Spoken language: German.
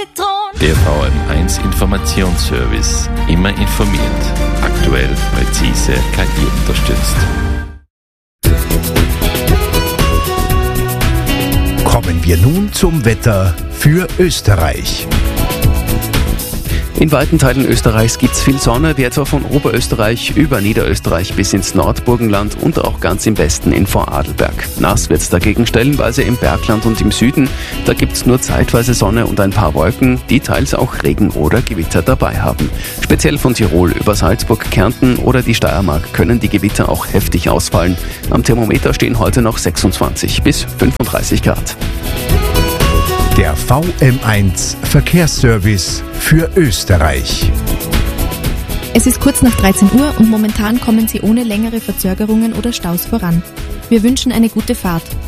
Zitronen. Der VM1 Informationsservice. Immer informiert. Aktuell, präzise, KI unterstützt. Kommen wir nun zum Wetter für Österreich. In weiten Teilen Österreichs gibt es viel Sonne, wie etwa von Oberösterreich über Niederösterreich bis ins Nordburgenland und auch ganz im Westen in Vorarlberg. Nass wird es dagegen stellenweise im Bergland und im Süden. Da gibt es nur zeitweise Sonne und ein paar Wolken, die teils auch Regen oder Gewitter dabei haben. Speziell von Tirol über Salzburg, Kärnten oder die Steiermark können die Gewitter auch heftig ausfallen. Am Thermometer stehen heute noch 26 bis 35 Grad. Der VM1 Verkehrsservice für Österreich. Es ist kurz nach 13 Uhr und momentan kommen Sie ohne längere Verzögerungen oder Staus voran. Wir wünschen eine gute Fahrt.